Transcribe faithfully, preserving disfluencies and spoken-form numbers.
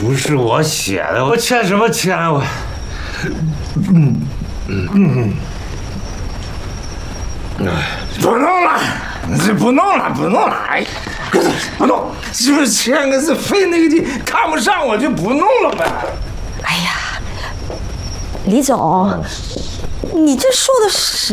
不是我写的，我欠什么钱？我，嗯嗯嗯，不弄了，这不弄了，不弄了，哎，不弄，是不是签个字费那个劲，看不上我就不弄了呗？ 哎呀，李总，你这说的实